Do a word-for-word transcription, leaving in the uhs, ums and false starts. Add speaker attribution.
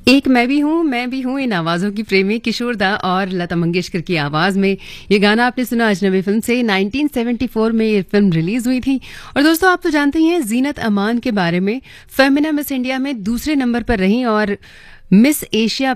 Speaker 1: एक मैं भी हूँ मैं भी हूँ इन आवाज़ों की प्रेमी किशोर दा और लता मंगेशकर की आवाज़ में ये गाना आपने सुना अजनबी फिल्म से। नाइनटीन सेवेंटी फोर में ये फिल्म रिलीज हुई थी। और दोस्तों आप तो जानते ही हैं जीनत अमान के बारे में। फेमिना मिस इंडिया में दूसरे नंबर पर रही और मिस एशिया